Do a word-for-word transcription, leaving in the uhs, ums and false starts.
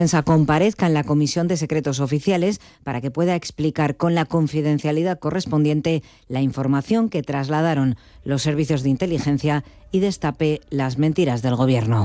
comparezca en la Comisión de Secretos Oficiales para que pueda explicar con la confidencialidad correspondiente la información que trasladaron los servicios de inteligencia y destape las mentiras del Gobierno.